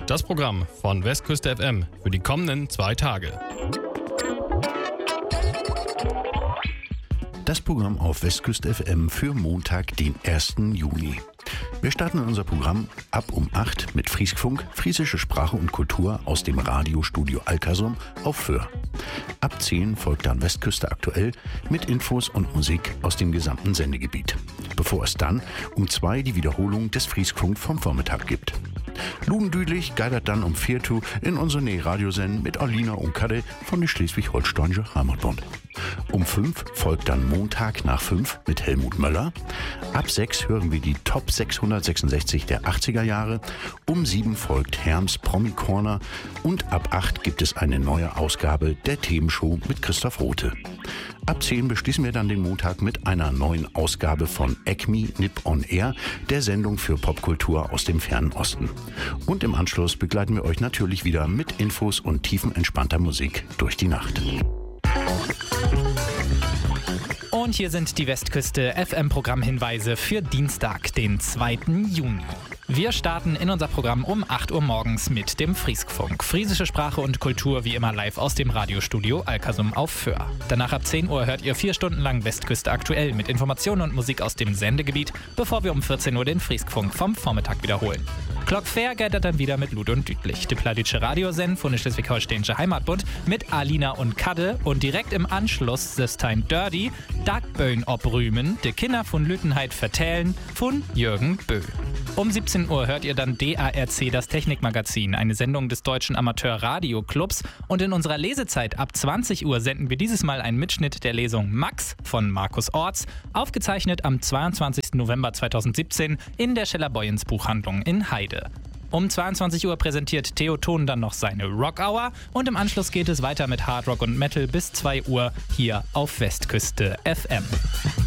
Das Programm von Westküste FM für die kommenden 2 Tage. Das Programm auf Westküste FM für Montag, den 1. Juni. Wir starten unser Programm ab um 8 mit Frieskfunk, friesische Sprache und Kultur aus dem Radiostudio Alcasum auf Föhr. Ab 10 folgt dann Westküste aktuell mit Infos und Musik aus dem gesamten Sendegebiet. Bevor es dann um 2 die Wiederholung des Frieskfunk vom Vormittag gibt. Ludendüdlich geidert dann um 4 Uhr in unser Radiosenden mit Alina und Kadde von der Schleswig-Holsteinische Heimatbund. Um 5 folgt dann Montag nach 5 mit Helmut Möller. Ab 6 hören wir die Top 666 der 80er Jahre. Um 7 folgt Herms Promi Corner. Und ab 8 gibt es eine neue Ausgabe der Themenshow mit Christoph Rothe. Ab 10 beschließen wir dann den Montag mit einer neuen Ausgabe von ECMI Nip on Air, der Sendung für Popkultur aus dem fernen Osten. Und im Anschluss begleiten wir euch natürlich wieder mit Infos und tiefenentspannter Musik durch die Nacht. Und hier sind die Westküste FM-Programmhinweise für Dienstag, den 2. Juni. Wir starten in unser Programm um 8 Uhr morgens mit dem Frieskfunk. Friesische Sprache und Kultur wie immer live aus dem Radiostudio Alcasum auf Föhr. Danach ab 10 Uhr hört ihr 4 Stunden lang Westküste aktuell mit Informationen und Musik aus dem Sendegebiet, bevor wir um 14 Uhr den Frieskfunk vom Vormittag wiederholen. Glockfair geidert dann wieder mit Lud und Düdlich, die pladütsche Radiosend von der Schleswig-Holsteinische Heimatbund mit Alina und Kadde und direkt im Anschluss des Time Dirty Dagböen obrühmen, de Kinder von Lüttenheit vertellen von Jürgen Bö. Um 17 Uhr hört ihr dann DARC, das Technikmagazin, eine Sendung des Deutschen Amateur-Radio-Clubs. Und in unserer Lesezeit ab 20 Uhr senden wir dieses Mal einen Mitschnitt der Lesung Max von Markus Orts, aufgezeichnet am 22. November 2017 in der Scheller-Boyens Buchhandlung in Heide. Um 22 Uhr präsentiert Theo Thon dann noch seine Rock Hour und im Anschluss geht es weiter mit Hard Rock und Metal bis 2 Uhr hier auf Westküste FM.